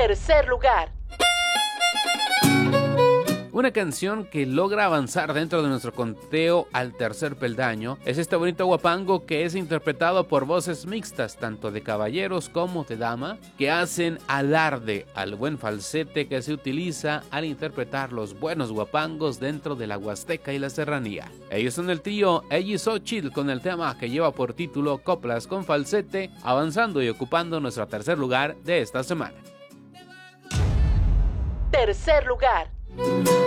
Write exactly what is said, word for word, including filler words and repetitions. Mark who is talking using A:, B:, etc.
A: Tercer lugar.
B: Una canción que logra avanzar dentro de nuestro conteo al tercer peldaño es este bonito guapango que es interpretado por voces mixtas, tanto de caballeros como de dama, que hacen alarde al buen falsete que se utiliza al interpretar los buenos guapangos dentro de la Huasteca y la Serranía. Ellos son el trío Xochitl con el tema que lleva por título Coplas con Falsete, avanzando y ocupando nuestro tercer lugar de esta semana.
A: Tercer lugar.